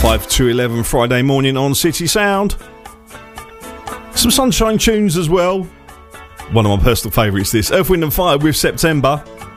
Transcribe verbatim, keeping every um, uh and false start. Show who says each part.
Speaker 1: five to eleven Friday morning on City Sound. Some Sunshine tunes as well. One of my personal favourites, this. Earth, Wind and Fire with September.